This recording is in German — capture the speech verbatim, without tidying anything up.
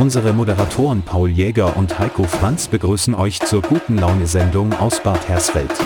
Unsere Moderatoren Paul Jäger und Heiko Franz begrüßen euch zur guten Laune-Sendung aus Bad Hersfeld.